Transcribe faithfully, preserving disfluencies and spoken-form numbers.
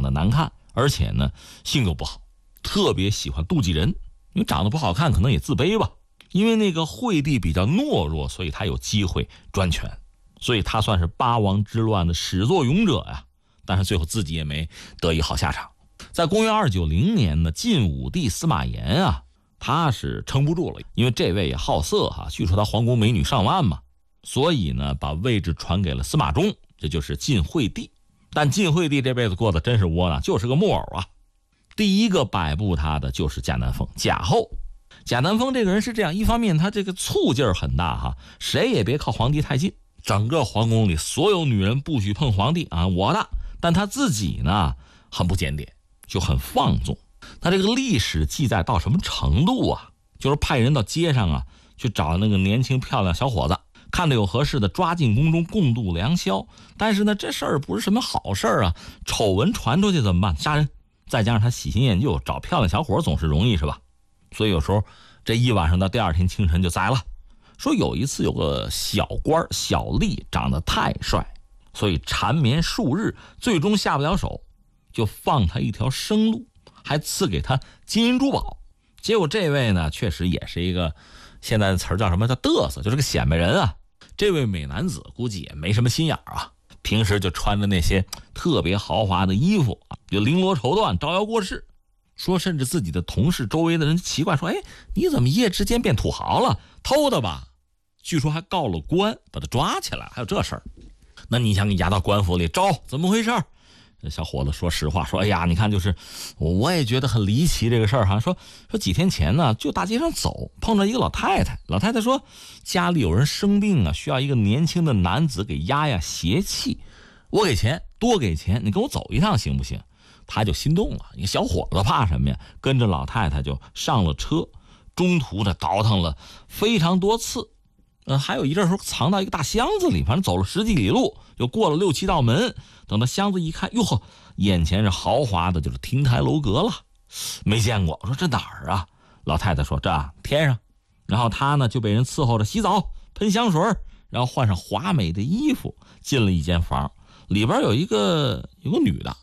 长得难看，而且呢性格不好，特别喜欢妒忌人，因为长得不好看可能也自卑吧。因为那个惠帝比较懦弱，所以他有机会专权，所以他算是八王之乱的始作俑者呀。但是最后自己也没得一好下场。在公元二九零年呢，晋武帝司马炎啊，他是撑不住了，因为这位也好色哈、啊，据说他皇宫美女上万嘛，所以呢把位置传给了司马衷，这就是晋惠帝。但晋惠帝这辈子过得真是窝囊，就是个木偶啊。第一个摆布他的就是贾南风，贾后。贾南风这个人是这样，一方面他这个醋劲儿很大哈，谁也别靠皇帝太近，整个皇宫里所有女人不许碰皇帝啊，我的。但他自己呢很不检点，就很放纵。他这个历史记载到什么程度啊，就是派人到街上啊去找那个年轻漂亮小伙子，看着有合适的抓进宫中共度良宵。但是呢这事儿不是什么好事儿啊，丑闻传出去怎么办？杀人。再加上他喜新厌旧，找漂亮小伙总是容易是吧？所以有时候这一晚上到第二天清晨就宰了。说有一次有个小官小吏长得太帅，所以缠绵数日，最终下不了手，就放他一条生路，还赐给他金银珠宝。结果这位呢确实也是一个现在的词儿叫什么，叫嘚瑟，就是个显摆人啊。这位美男子估计也没什么心眼儿啊，平时就穿着那些特别豪华的衣服，就绫罗绸缎，招摇过市。说甚至自己的同事周围的人奇怪说，哎，你怎么一夜之间变土豪了？偷的吧？据说还告了官，把他抓起来，还有这事儿。那你想给押到官府里招，怎么回事？小伙子说实话，说哎呀，你看就是我也觉得很离奇这个事儿哈。说说几天前呢，就大街上走，碰到一个老太太，老太太说家里有人生病啊，需要一个年轻的男子给压压邪气，我给钱，多给钱，你跟我走一趟行不行？他就心动了，一个小伙子怕什么呀？跟着老太太就上了车，中途呢倒腾了非常多次，呃，还有一阵时候藏到一个大箱子里，反正走了十几里路，又过了六七道门，等到箱子一看，哟呵，眼前是豪华的，就是亭台楼阁了，没见过。我说这哪儿啊？老太太说这天上。然后他呢就被人伺候着洗澡、喷香水，然后换上华美的衣服，进了一间房，里边有一个有个女的。